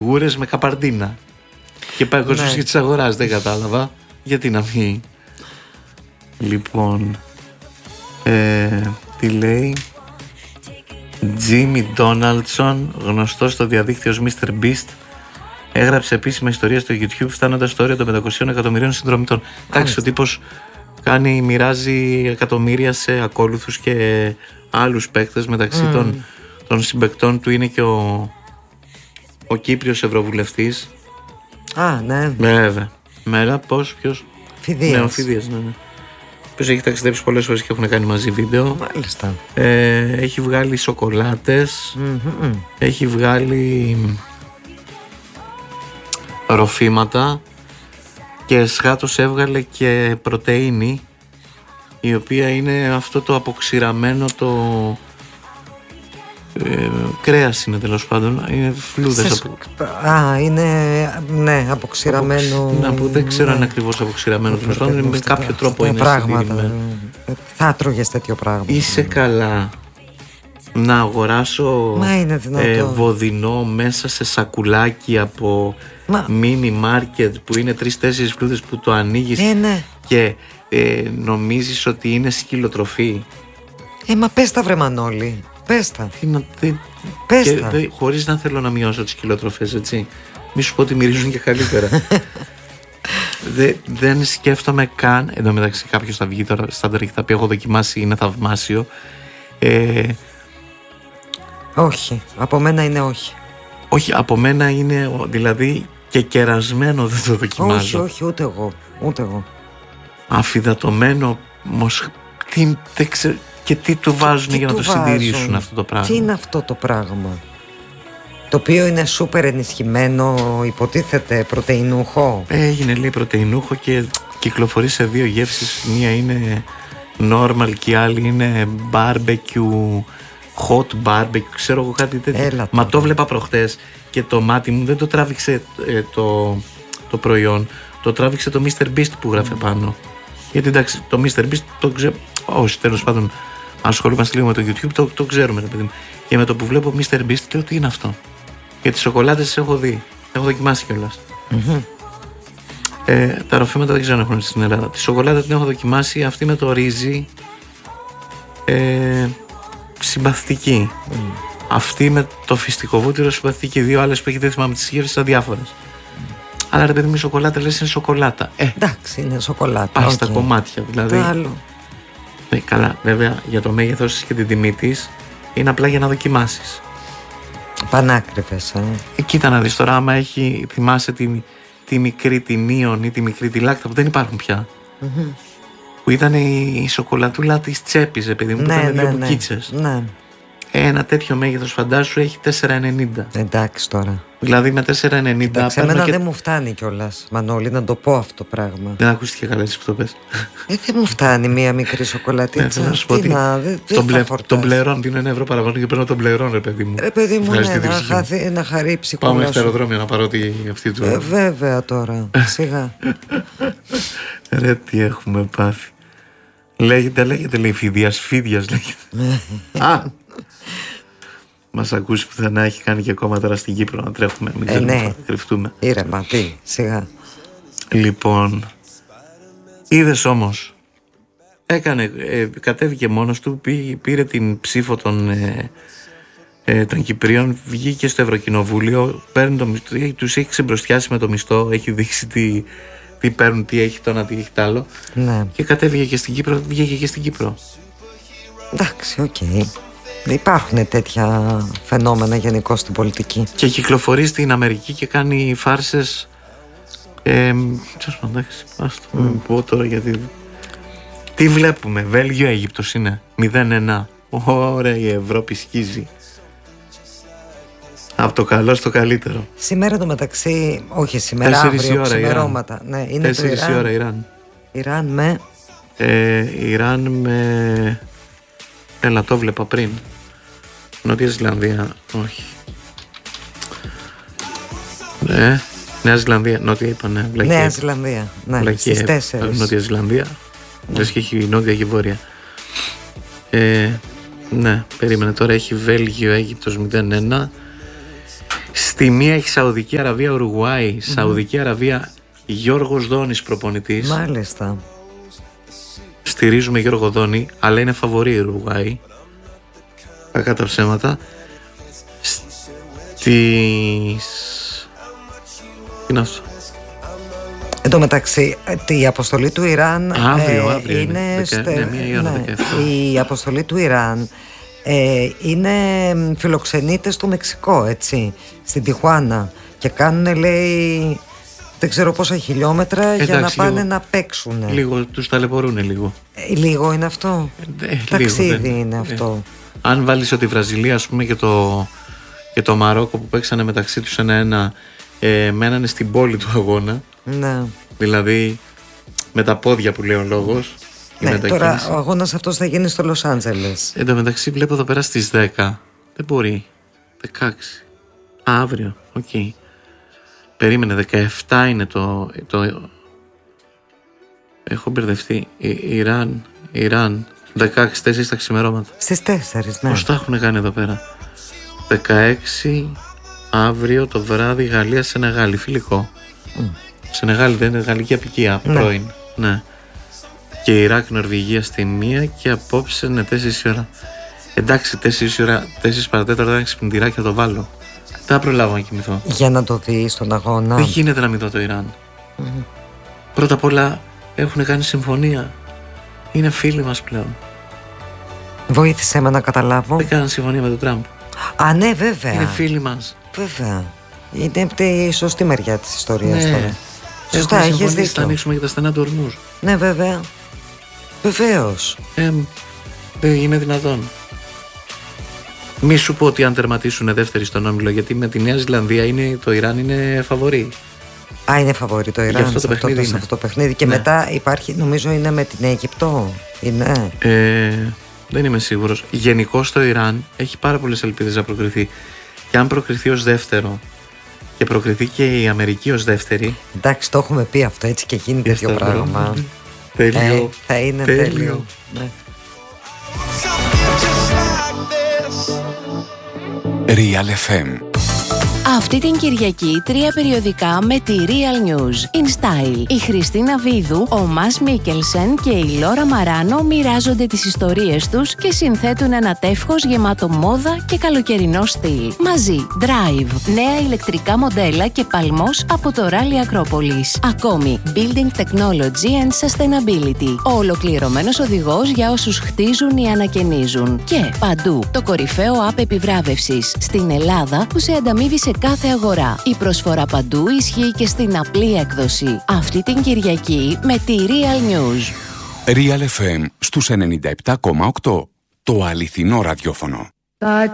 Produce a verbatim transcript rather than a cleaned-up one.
φιγούρες με καπαρντίνα. Και πάει ο κόσμος και τις αγοράζει, δεν κατάλαβα. Γιατί να βγει. Λοιπόν, ε, τι λέει. Jimmy Donaldson, γνωστός στο διαδίκτυο ως μίστερ Beast, έγραψε επίσημα ιστορία στο YouTube φτάνοντας στο όριο των πεντακόσιων εκατομμυρίων συνδρομητών. Εντάξει, ο τύπος κάνει, μοιράζει εκατομμύρια σε ακόλουθους και άλλους παίκτες. Μεταξύ mm. των, των συμπαικτών του είναι και ο, ο Κύπριος Ευρωβουλευτής. Α, ναι. Βέβαια. Μέρα, πώς, ποιος. Φιδίας. Ναι, ο Φιδίας, ναι, ναι. Ποιος έχει ταξιδέψει πολλές φορές και έχουν κάνει μαζί βίντεο. Μάλιστα. Ε, έχει βγάλει σοκολάτες. Mm-hmm. Έχει βγάλει ροφήματα. Και σχάτως έβγαλε και πρωτεΐνη, η οποία είναι αυτό το αποξηραμένο το ε, κρέας είναι, τέλος πάντων. Είναι φλούδες. Σε... Από... Α, είναι, ναι, αποξηραμένο. Αποξ... Να, που δεν ξέρω ναι. αν είναι ακριβώς αποξηραμένο. Τέλος πάντων, με κάποιο τρόπο είναι πράγματα. Θα τρώγες τέτοιο πράγμα. Είσαι καλά να αγοράσω ε, βοδινό μέσα σε σακουλάκι από Μα... mini market που είναι τρεις-τέσσερις φλούδες που το ανοίγεις ε, ναι. και ε, νομίζεις ότι είναι σκυλοτροφή. Ε, μα πες τα βρε Μανώλη, πες τα. Τι να, δε, πες και, τα. Δε, χωρίς να θέλω να μειώσω τις σκυλοτροφές, έτσι. Μη σου πω ότι μυρίζουν και καλύτερα. Δε, δεν σκέφτομαι καν. Εν τω μεταξύ, κάποιος θα βγει τώρα στα και θα πει: έχω δοκιμάσει, είναι θαυμάσιο. Ε, όχι, από μένα είναι όχι. Όχι, από μένα είναι δηλαδή και κερασμένο δεν το δοκιμάζω. Όχι, όχι, ούτε εγώ. Ούτε εγώ. Αφυδατωμένο, μοσχ... τι, δεν ξέρω, και τι του βάζουν τι για να το βάζουν. Συντηρήσουν αυτό το πράγμα. Τι είναι αυτό το πράγμα? Το οποίο είναι σούπερ ενισχυμένο, υποτίθεται πρωτεϊνούχο. Έγινε λέει πρωτεϊνούχο και κυκλοφορεί σε δύο γεύσεις. Μία είναι normal και η άλλη είναι barbecue, hot barbecue, ξέρω εγώ κάτι τέτοιο. Έλα, μα το βλέπα προχτές και το μάτι μου δεν το τράβηξε ε, το, το προϊόν. Το τράβηξε το μίστερ Beast που γράφε mm. πάνω. Γιατί εντάξει, το μίστερ Beast το ξέρω. Όχι, τέλος πάντων, ασχολούμαστε λίγο με το YouTube, το, το ξέρουμε, παιδί μου. Και με το που βλέπω μίστερ Beast, λέω τι είναι αυτό. Και τις σοκολάτες τις έχω δει. Έχω δοκιμάσει κιόλας. Mm-hmm. Ε, τα ροφήματα δεν ξέρω αν έχουν στην Ελλάδα. Τη σοκολάτα την έχω δοκιμάσει, αυτή με το ρύζι. Ε, συμπαθητική. Mm. Αυτή με το φυστικό βούτυρο συμπαθητική. Δύο άλλες που έχει δεν θυμάμαι τις γεύσεις αδιάφορες. Mm. Αλλά ρε παιδί μου, η σοκολάτα λες είναι σοκολάτα. Ε, εντάξει, είναι σοκολάτα. Πάει okay. στα κομμάτια δηλαδή. Το άλλο. Ε, καλά, βέβαια για το μέγεθος της και την τιμή της είναι απλά για να δοκιμάσεις. Πανάκριβες. Ε. Ε, κοίτα να δεις τώρα, άμα έχει, θυμάσαι τη, τη μικρή τη Νίον ή τη μικρή τη Λάκτα που δεν υπάρχουν πια. Mm-hmm. Που ήταν η, η σοκολατούλα της τσέπης, επειδή μου, ναι, που ήταν ναι, δύο ναι, μπουκίτσες. Ναι. Ένα τέτοιο μέγεθος φαντάσου έχει τέσσερα ενενήντα. Εντάξει τώρα. Δηλαδή με τέσσερα ενενήντα. Εντάξει, εμένα και... δεν μου φτάνει κιόλας, Μανώλη, να το πω αυτό το πράγμα. Δεν ακούστηκε καλά έτσι που το πες. Ε, δεν μου φτάνει μία μικρή σοκολατίτσα. Ναι, τι να, δεν δε τον, τον πλερών, δίνω ένα ευρώ παραπάνω και παίρνω τον πλερών, ρε παιδί μου. Ρε παιδί μου, ναι, να, χαθει, να χαρεί ψυχούλα. Πάμε στο αεροδρόμιο να πάρω τη, αυτή του. Ε, βέβαια τώρα, σιγά. Ρε τι έχουμε πάθει. Λέγεται, λέγεται, λέει Φιδίας, Φίδιας λέγεται. Α! Μας ακούσει πουθενά, έχει κάνει και ακόμα τώρα στην Κύπρο να τρέχουμε, μην ξέρουμε, ε, ναι. Θα κρυφτούμε. Ήρεμα, τι, σιγά. Λοιπόν, είδες όμως, έκανε, ε, κατέβηκε μόνος του, πή, πήρε την ψήφο των, ε, ε, των Κυπρίων, βγήκε στο Ευρωκοινοβούλιο, παίρνει το μισθό, τους έχει ξεμπροστιάσει με το μισθό, έχει δείξει τι, τι παίρνουν, τι έχει το ένα, τι έχει τ' άλλο. Ναι. Και κατέβηκε και στην Κύπρο, βγήκε και στην Κύπρο. Εντάξει, οκ. Okay. Υπάρχουν τέτοια φαινόμενα γενικώ στην πολιτική. Και κυκλοφορεί στην Αμερική και κάνει φάρσες. Ε, εντάξει, ας το mm. πω τώρα γιατί. Τι βλέπουμε, Βέλγιο, Αίγυπτος είναι μηδέν ένα. Ωραία, η Ευρώπη σκίζει. Από το καλό στο καλύτερο. Σήμερα το μεταξύ, όχι σήμερα, αύριο, ξημερώματα. Ναι, είναι τέσσερις η ώρα Ιράν. Ιράν με. Ε, Ιράν με. Έλα, το βλέπα πριν. Νότια Ζηλανδία, όχι. Ναι, Νέα Ζηλανδία, Νότια είπα, ναι. Βλακία, Νέα Ζηλανδία, ναι, Βλακία, στις τέσσερις. Νότια Ζηλανδία, λες και έχει Νότια και Βόρεια. Ε, ναι, περίμενε τώρα, έχει Βέλγιο, Αίγυπτος μηδέν ένα. Στη μία έχει Σαουδική Αραβία, Ουρουγουάη. Mm. Σαουδική Αραβία, Γιώργος Δόνης προπονητής. Μάλιστα. Στηρίζουμε Γιώργο Δόνη, αλλά είναι φαβορί η Ουρουγουάη. Κακά τα ψέματα. Στις... Τι είναι αυτό? Εν τω μεταξύ, η αποστολή του Ιράν αύριο, ε, αύριο είναι, είναι στε... ναι, μία η ώρα, ναι, δεκαεπτά. η αποστολή του Ιράν ε, είναι φιλοξενείται στο Μεξικό, έτσι, στην Τιχουάνα, και κάνουν, λέει, δεν ξέρω πόσα χιλιόμετρα. Εντάξει, για να πάνε λίγο, να παίξουν. Λίγο τους ταλαιπωρούνε λίγο. Ε, λίγο είναι αυτό. Ε, Ταξίδι λίγο, είναι ε, αυτό. Ε. Αν βάλεις ότι η Βραζιλία, ας πούμε, και το, και το Μαρόκο που παίξανε μεταξύ τους ένα-ένα, ε, μένανε στην πόλη του αγώνα. Ναι. Δηλαδή με τα πόδια που λέει ο λόγος. Ναι, τώρα ο αγώνας αυτός θα γίνει στο Λος Άντζελες. Εν τω μεταξύ βλέπω εδώ πέρα στις δέκα. Δεν μπορεί. δεκαέξι. Α, αύριο. Οκ. Okay. Περίμενε. δεκαεπτά είναι το, το... Έχω μπερδευτεί. Η, Ιράν. Ιράν. δεκαέξι, τέσσερα τα ξημερώματα. Στις τέσσερα, ναι. Πώς τα έχουν κάνει εδώ πέρα? δεκαέξι αύριο το βράδυ, Γαλλία Σενεγάλη. Φιλικό. Mm. Σενεγάλη δεν είναι γαλλική απικία, ναι. Πρώην. Ναι. Και Ιράκ Νορβηγία στη μία, και απόψε είναι τέσσερις ώρα. Εντάξει, τέσσερις ώρα, τέσσερις παρατέταρτο, ένα ξυπνητηράκι θα το βάλω. Δεν θα προλάβω να κοιμηθώ. Για να το δει στον αγώνα. Δεν γίνεται να μην δω το Ιράν. Mm-hmm. Πρώτα απ' όλα έχουν κάνει συμφωνία. Είναι φίλοι μας πλέον. Βοήθησέ με να καταλάβω. Δεν κάναν συμφωνία με τον Τραμπ. Α, ναι, βέβαια. Είναι φίλοι μας. Βέβαια. Είναι η σωστή μεριά της ιστορίας, ναι. Τώρα. Σωστά, έχεις δίκιο. Θα ανοίξουμε και τα στενά του ορμούς. Ναι, βέβαια. Βεβαίως. Ε, δεν είναι δυνατόν. Μη σου πω ότι αν τερματίσουν δεύτερη στον όμιλο, γιατί με τη Νέα Ζηλανδία είναι, το Ιράν είναι φαβορί. Α, είναι φαβορί το Ιράν. Αυτό το σε παιχνίδι, αυτό, σε αυτό το παιχνίδι. Και ναι. Μετά υπάρχει, νομίζω είναι με την Αίγυπτο. Είναι. Ε, δεν είμαι σίγουρος. Γενικώς το Ιράν έχει πάρα πολλές ελπίδες να προκριθεί. Και αν προκριθεί ως δεύτερο και προκριθεί και η Αμερική ως δεύτερη. Εντάξει, το έχουμε πει αυτό, έτσι και γίνει τέτοιο πράγμα. Τέλειο. Ε, θα είναι τέλειο. τέλειο. Ναι. Real εφ εμ. Αυτή την Κυριακή τρία περιοδικά με τη Real News. In Style. Η Χριστίνα Βίδου, ο Μας Μίκελσεν και η Λόρα Μαράνο μοιράζονται τις ιστορίες τους και συνθέτουν ένα τεύχος γεμάτο μόδα και καλοκαιρινό στυλ. Μαζί, Drive, νέα ηλεκτρικά μοντέλα και παλμός από το Rally Acropolis. Ακόμη, Building Technology and Sustainability. Ο ολοκληρωμένος οδηγός για όσους χτίζουν ή ανακαινίζουν. Και παντού, το κορυφαίο app επιβράβευσης στην Ελλάδα που σε ανταμείβει σε κάθε αγορά. Η προσφορά παντού ισχύει και στην απλή έκδοση. Αυτή την Κυριακή με τη Real News. Real εφ εμ στους ενενήντα επτά κόμμα οκτώ. Το αληθινό ραδιόφωνο.